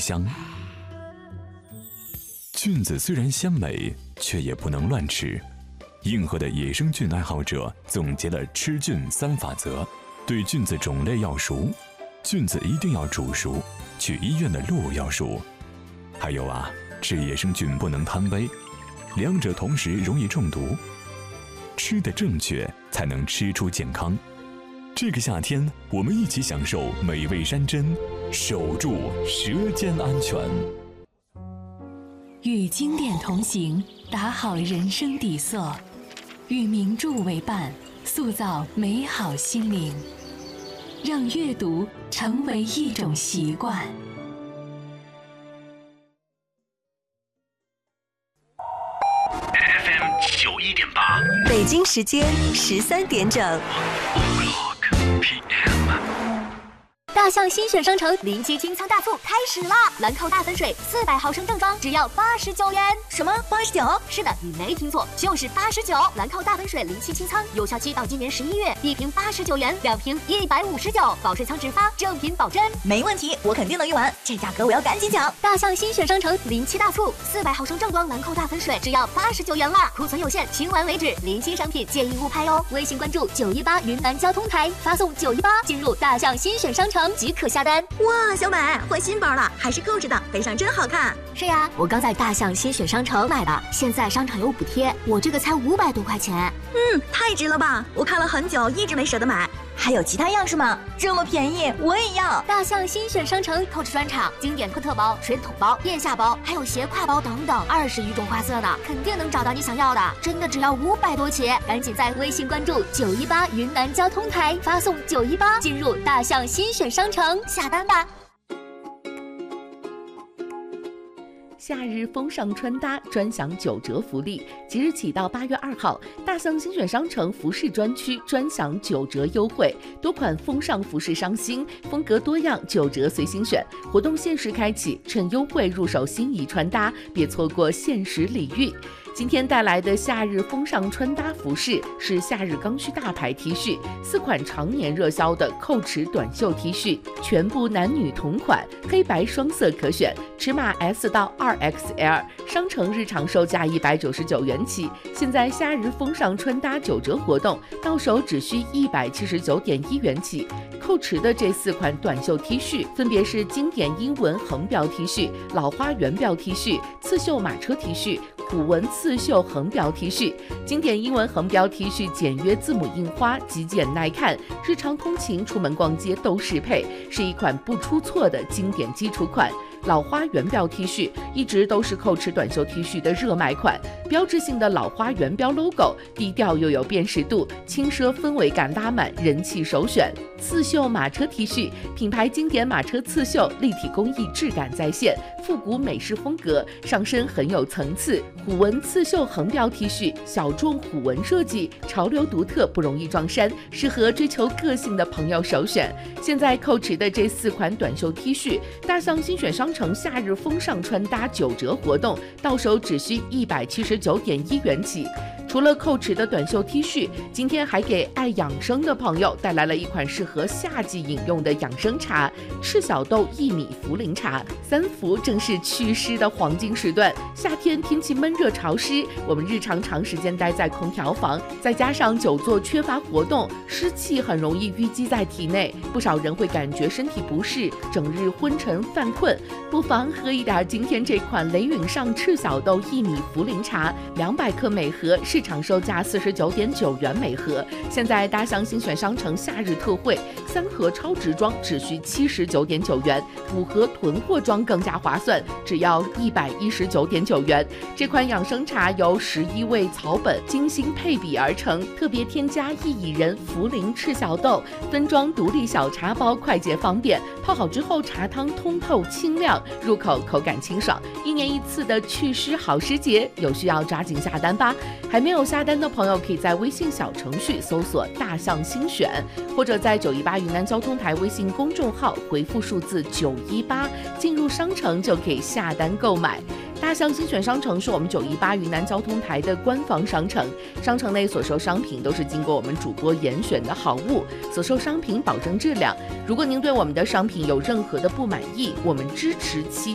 香。菌子虽然鲜美，却也不能乱吃。硬核的野生菌爱好者总结了吃菌3法则：对菌子种类要熟，菌子一定要煮熟，去医院的路要熟。还有啊，吃野生菌不能贪杯，两者同时容易中毒。吃得正确，才能吃出健康。这个夏天，我们一起享受美味山珍，守住舌尖安全。 与经典同行，打好人生底色；与名著为伴，塑造美好心灵。让阅读成为一种习惯。 FM91.8，北京时间13点整。 大象新选商城临期清仓大促开始啦！兰蔻大粉水400毫升正装只要89元。 什么89？ 是的，你没听错，就是89。兰蔻大粉水临期清仓，有效期到今年11月，1瓶89元，2瓶159，保水仓直发，正品保真。 没问题，我肯定能用完，这价格我要赶紧抢！ 大象新选商城临期大促，400毫升正装兰蔻大粉水只要89元了，库存有限，清完为止，临期商品建议勿拍哦。微信关注918云南交通台，发送918进入大象新选商城即可下单。 哇，小美换新包了，还是Coach的，背上真好看。 是呀，我刚在大象新选商城买的，现在商场有补贴，我这个才500多块钱。 太值了吧！我看了很久，一直没舍得买。还有其他样式吗？这么便宜，我也要！ 大象新选商城Coach专场，经典特包、水桶包、腋下包，还有斜挎包等等，20余种花色呢，肯定能找到你想要的。真的只要500多起，赶紧在微信关注918云南交通台，发送918进入大象新选商城下单吧。 夏日风尚穿搭专享9折福利，即日起到8月2号，大象新选商城服饰专区专享9折优惠，多款风尚服饰上新，风格多样，9折随心选。活动限时开启，趁优惠入手心仪穿搭，别错过限时礼遇。今天带来的夏日风尚穿搭服饰是夏日刚需大牌 T 恤，4款常年热销的扣尺短袖 T 恤，全部男女同款，黑白双色可选，尺码 S 到2XL， 商城日常售价199元起，现在夏日风尚穿搭9折活动，到手只需179.1元起。扣尺的这4款短袖 T 恤分别是经典英文横标 T 恤、老花圆标 T 恤、刺绣马车 T 恤、虎纹刺绣横标 T 恤。经典英文横标 T 恤简约字母印花，极简耐看，日常通勤出门逛街都适配，是一款不出错的经典基础款。老花圆标 T 恤一直都是扣尺短袖 T 恤的热卖款，标志性的老花圆标 logo， 低调又有辨识度，轻奢氛围感拉满，人气首选。刺绣马车 T 恤，品牌经典马车刺绣，立体工艺质感再现，复古美式风格，上身很有层次。虎纹刺绣横标 T 恤，小众虎纹设计，潮流独特，不容易撞衫，适合追求个性的朋友首选。现在扣尺的这4款短袖 T 恤，大象新选商城夏日风尚穿搭9折活动，到手只需179.1元起。除了扣尺的短袖 T 恤，今天还给爱养生的朋友带来了一款适合夏季饮用的养生茶——赤小豆薏米茯苓茶。3伏正是祛湿的黄金时段，夏天天气闷热潮湿，我们日常长时间待在空调房，再加上久坐缺乏活动，湿气很容易淤积在体内，不少人会感觉身体不适，整日昏沉犯困。不妨喝一点今天这款雷允上赤小豆薏米茯苓茶，200克每盒，市场售价49.9元每盒。现在大象新选商城夏日特惠，3盒超值装只需79.9元，5盒囤货装更加划算，只要119.9元。这款养生茶由11味草本精心配比而成，特别添加薏苡仁、茯苓、赤小豆，分装独立小茶包，快捷方便。泡好之后，茶汤通透清亮，入口口感清爽。1年1次的祛湿好时节，有需要抓紧下单吧。还没有下单的朋友，可以在微信小程序搜索“大象新选”，或者在918云南交通台微信公众号回复数字918，进入商城就可以下单购买。大象新选商城是我们918云南交通台的官方商城，商城内所售商品都是经过我们主播严选的好物，所售商品保证质量。如果您对我们的商品有任何的不满意，我们支持期